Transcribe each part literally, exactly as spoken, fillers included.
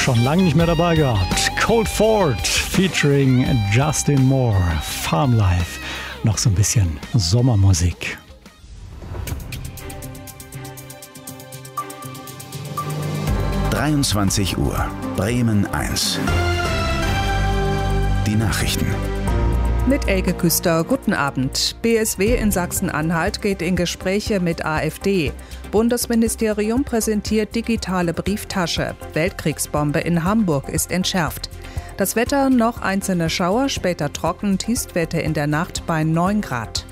schon lange nicht mehr dabei gehabt. Cold Ford featuring Justin Moore, Farm Life. Noch so ein bisschen Sommermusik. dreiundzwanzig Uhr, Bremen eins. Die Nachrichten. Mit Elke Küster, guten Abend. B S W in Sachsen-Anhalt geht in Gespräche mit AfD. Bundesministerium präsentiert digitale Brieftasche. Weltkriegsbombe in Hamburg ist entschärft. Das Wetter, noch einzelne Schauer, später trocken, Tiefstwerte in der Nacht bei neun Grad.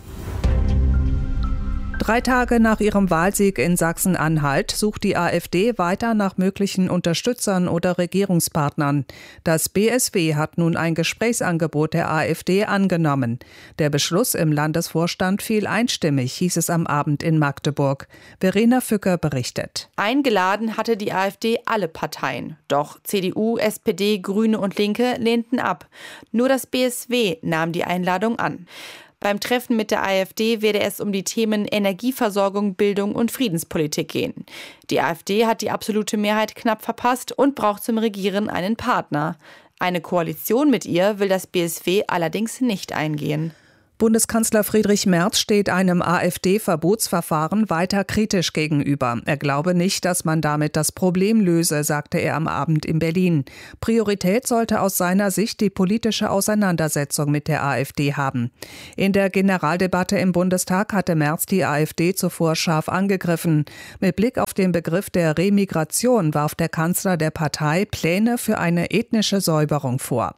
Drei Tage nach ihrem Wahlsieg in Sachsen-Anhalt sucht die AfD weiter nach möglichen Unterstützern oder Regierungspartnern. Das B S W hat nun ein Gesprächsangebot der AfD angenommen. Der Beschluss im Landesvorstand fiel einstimmig, hieß es am Abend in Magdeburg. Verena Fücker berichtet. Eingeladen hatte die AfD alle Parteien. Doch C D U, S P D, Grüne und Linke lehnten ab. Nur das B S W nahm die Einladung an. Beim Treffen mit der AfD werde es um die Themen Energieversorgung, Bildung und Friedenspolitik gehen. Die AfD hat die absolute Mehrheit knapp verpasst und braucht zum Regieren einen Partner. Eine Koalition mit ihr will das B S W allerdings nicht eingehen. Bundeskanzler Friedrich Merz steht einem AfD-Verbotsverfahren weiter kritisch gegenüber. Er glaube nicht, dass man damit das Problem löse, sagte er am Abend in Berlin. Priorität sollte aus seiner Sicht die politische Auseinandersetzung mit der AfD haben. In der Generaldebatte im Bundestag hatte Merz die AfD zuvor scharf angegriffen. Mit Blick auf den Begriff der Remigration warf der Kanzler der Partei Pläne für eine ethnische Säuberung vor.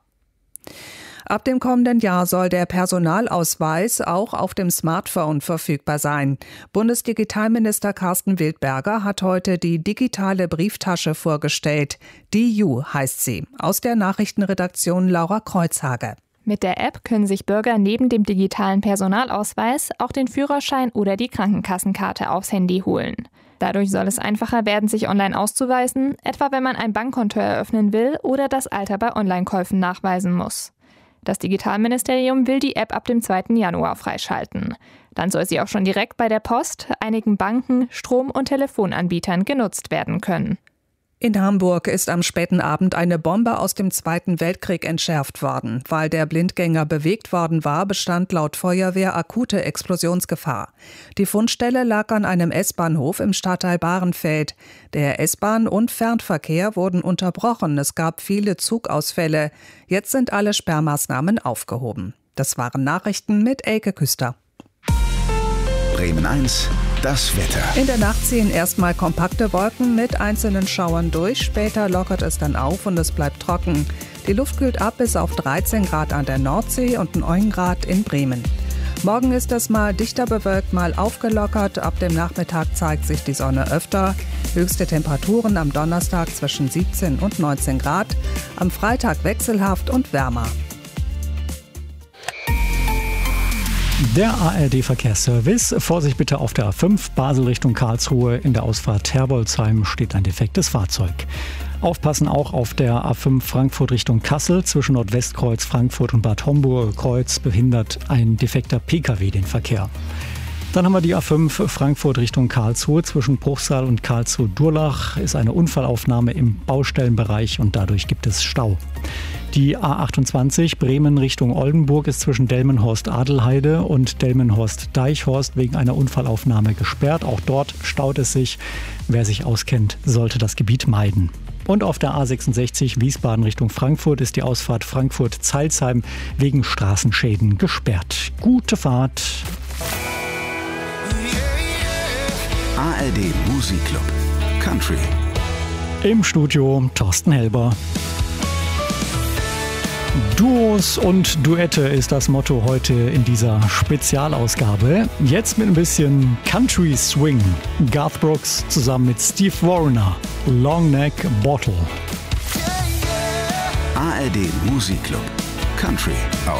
Ab dem kommenden Jahr soll der Personalausweis auch auf dem Smartphone verfügbar sein. Bundesdigitalminister Carsten Wildberger hat heute die digitale Brieftasche vorgestellt. D U heißt sie. Aus der Nachrichtenredaktion Laura Kreuzhage. Mit der App können sich Bürger neben dem digitalen Personalausweis auch den Führerschein oder die Krankenkassenkarte aufs Handy holen. Dadurch soll es einfacher werden, sich online auszuweisen, etwa wenn man ein Bankkonto eröffnen will oder das Alter bei Online-Käufen nachweisen muss. Das Digitalministerium will die App ab dem zweiten Januar freischalten. Dann soll sie auch schon direkt bei der Post, einigen Banken, Strom- und Telefonanbietern genutzt werden können. In Hamburg ist am späten Abend eine Bombe aus dem Zweiten Weltkrieg entschärft worden. Weil der Blindgänger bewegt worden war, bestand laut Feuerwehr akute Explosionsgefahr. Die Fundstelle lag an einem S-Bahnhof im Stadtteil Bahrenfeld. Der S-Bahn- und Fernverkehr wurden unterbrochen. Es gab viele Zugausfälle. Jetzt sind alle Sperrmaßnahmen aufgehoben. Das waren Nachrichten mit Elke Küster. Bremen eins, das Wetter. In der Nacht ziehen erstmal kompakte Wolken mit einzelnen Schauern durch. Später lockert es dann auf und es bleibt trocken. Die Luft kühlt ab bis auf dreizehn Grad an der Nordsee und neun Grad in Bremen. Morgen ist es mal dichter bewölkt, mal aufgelockert. Ab dem Nachmittag zeigt sich die Sonne öfter. Höchste Temperaturen am Donnerstag zwischen siebzehn und neunzehn Grad. Am Freitag wechselhaft und wärmer. Der A R D-Verkehrsservice. Vorsicht bitte auf der A fünf, Basel Richtung Karlsruhe. In der Ausfahrt Herbolzheim steht ein defektes Fahrzeug. Aufpassen auch auf der A fünf Frankfurt Richtung Kassel. Zwischen Nordwestkreuz, Frankfurt und Bad Homburg-Kreuz behindert ein defekter P K W den Verkehr. Dann haben wir die A fünf Frankfurt Richtung Karlsruhe. Zwischen Bruchsal und Karlsruhe-Durlach ist eine Unfallaufnahme im Baustellenbereich und dadurch gibt es Stau. Die A achtundzwanzig Bremen Richtung Oldenburg ist zwischen Delmenhorst-Adelheide und Delmenhorst-Deichhorst wegen einer Unfallaufnahme gesperrt. Auch dort staut es sich. Wer sich auskennt, sollte das Gebiet meiden. Und auf der A sechsundsechzig Wiesbaden Richtung Frankfurt ist die Ausfahrt Frankfurt-Zeilsheim wegen Straßenschäden gesperrt. Gute Fahrt! A R D Musikclub Country. Im Studio Thorsten Helber. Duos und Duette ist das Motto heute in dieser Spezialausgabe. Jetzt mit ein bisschen Country Swing. Garth Brooks zusammen mit Steve Wariner. Long Neck Bottle. A R D Musikclub Country auf